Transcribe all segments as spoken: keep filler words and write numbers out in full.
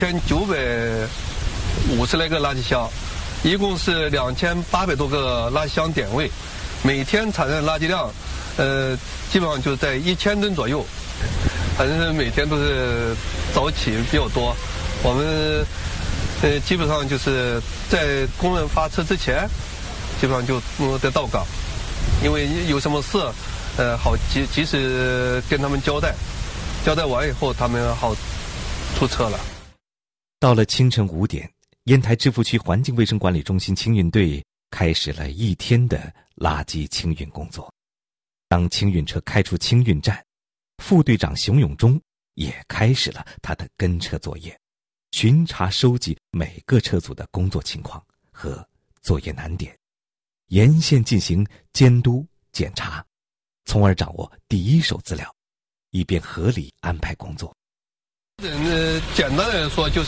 一千九百五十来个垃圾箱，一共是两千八百多个垃圾箱点位，每天产生的垃圾量，呃，基本上就在一千吨左右。反正每天都是早起比较多，我们呃基本上就是在工人发车之前，基本上就嗯得到岗，因为有什么事，呃好及及时跟他们交代，交代完以后他们好出车了。 到了清晨五点，烟台支付区环境卫生管理中心清运队开始了一天的垃圾清运工作。当清运车开出清运站，副队长熊永忠也开始了他的跟车作业，巡查收集每个车组的工作情况和作业难点，沿线进行监督检查，从而掌握第一手资料，以便合理安排工作。 呃，简单的说就是，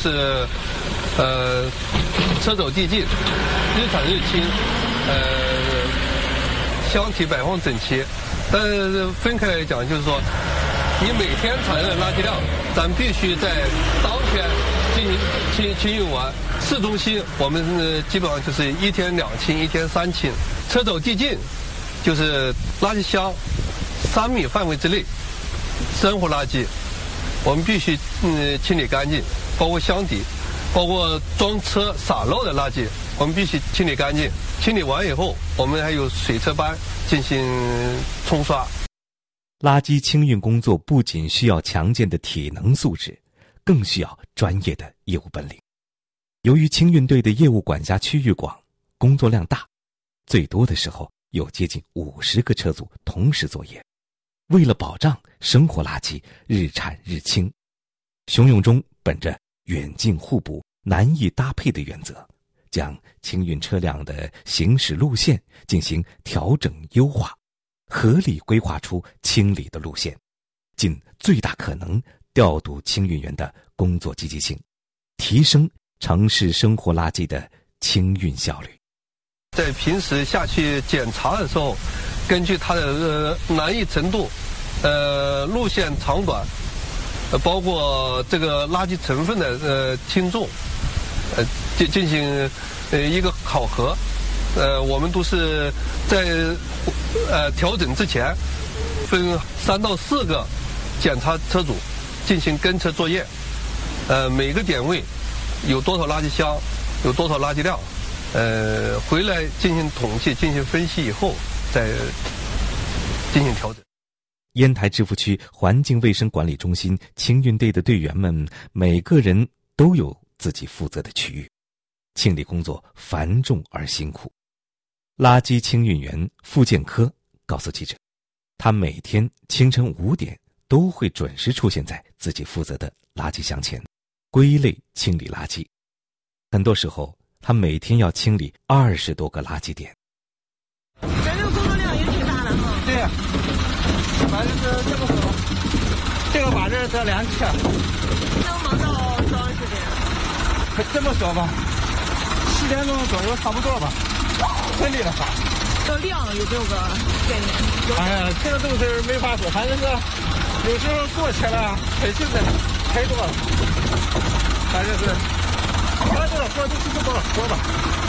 呃，车走地进，日产日清，呃，箱体摆放整齐。但是分开来讲，就是说，你每天产生的垃圾量，咱必须在当天进行清清运完。市中心我们呃基本上就是一天两清，一天三清。车走地进，就是垃圾箱三米范围之内，生活垃圾。我们必须嗯清理干净，包括箱底，包括装车洒漏的垃圾，我们必须清理干净。清理完以后，我们还有水车班进行冲刷。 垃圾清运工作不仅需要强健的体能素质，更需要专业的业务本领。由于清运队的业务管辖区域广，工作量大，最多的时候有接近五十个车组同时作业。为了保障生活垃圾日产日清，熊永忠本着远近互补、难易搭配的原则，将清运车辆的行驶路线进行调整优化，合理规划出清理的路线，尽最大可能调度清运员的工作积极性，提升城市生活垃圾的清运效率。 在平时下去检查的时候，根据它的呃难易程度，呃路线长短，呃包括这个垃圾成分的呃轻重，呃进进行呃一个考核，呃我们都是在呃调整之前，分三到四个检查车组进行跟车作业，呃每个点位有多少垃圾箱，有多少垃圾量。呃，回来进行统计、进行分析以后，再进行调整。 烟台支付区环境卫生管理中心清运队的队员们，每个人都有自己负责的区域，清理工作繁重而辛苦。垃圾清运员付建科告诉记者，他每天清晨五点都会准时出现在自己负责的垃圾箱前，归类清理垃圾。很多时候，他每天要清理二十多个垃圾点。 咱这个工作量也挺大的哈。 对呀、啊，反正是这么说，这个把这得两车。 能忙到多长时间？ 这么说吧，七点钟左右差不多吧，顺利的话。 这量有没有个概念？ 哎呀，这个都是没法说，反正是有时候过去了，很幸的太多了，反正是。他这个活都是这么说吧，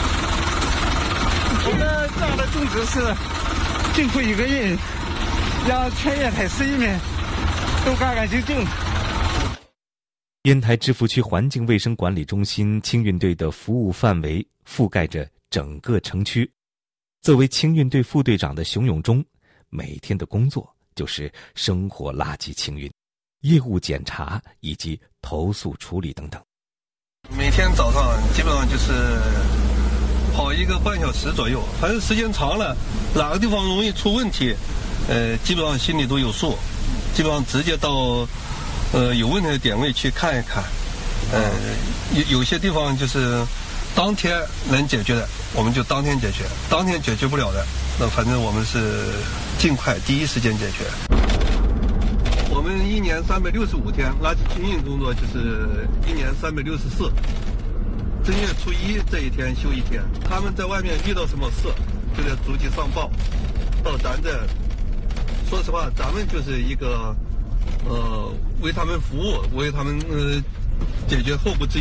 我们这样的宗旨是尽出一个人，让全烟台市民都干干净净。 烟台支付区环境卫生管理中心清运队的服务范围覆盖着整个城区。作为清运队副队长的熊永忠，每天的工作就是生活垃圾清运、业务检查以及投诉处理等等。 每天早上基本上就是跑一个半小时左右，反正时间长了，哪个地方容易出问题，呃，基本上心里都有数，基本上直接到呃有问题的点位去看一看，呃，有有些地方就是当天能解决的，我们就当天解决；当天解决不了的，那反正我们是尽快第一时间解决。我们一年三百六十五天，垃圾清运工作就是一年三百六十四。正月初一这一天休一天，他们在外面遇到什么事，就在逐级上报。到咱这，说实话，咱们就是一个，呃，为他们服务，为他们呃解决后顾之忧。